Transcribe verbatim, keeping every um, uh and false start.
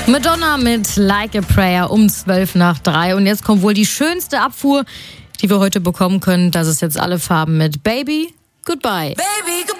Madonna mit Like a Prayer um zwölf nach drei. Und jetzt kommt wohl die schönste Abfuhr, die wir heute bekommen können. Das ist jetzt alle Farben mit Baby Goodbye. Baby,